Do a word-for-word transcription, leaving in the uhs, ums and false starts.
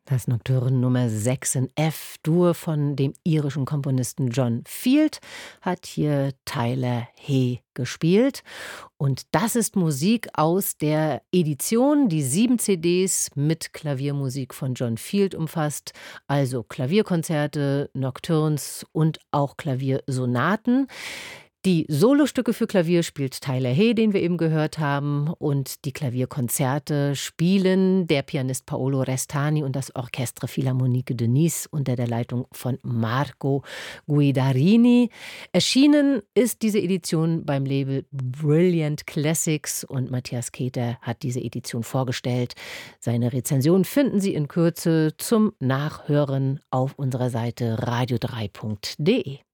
Das Nocturne Nummer sechs in F-Dur von dem irischen Komponisten John Field hat hier Tyler Hay gespielt. Und das ist Musik aus der Edition, die sieben C Ds mit Klaviermusik von John Field umfasst, also Klavierkonzerte, Nocturnes und auch Klaviersonaten. Die Solostücke für Klavier spielt Tyler Hay, den wir eben gehört haben, und die Klavierkonzerte spielen der Pianist Paolo Restani und das Orchestre Philharmonique de Nice unter der Leitung von Marco Guidarini. Erschienen ist diese Edition beim Label Brilliant Classics und Matthias Keter hat diese Edition vorgestellt. Seine Rezension finden Sie in Kürze zum Nachhören auf unserer Seite radio drei punkt de.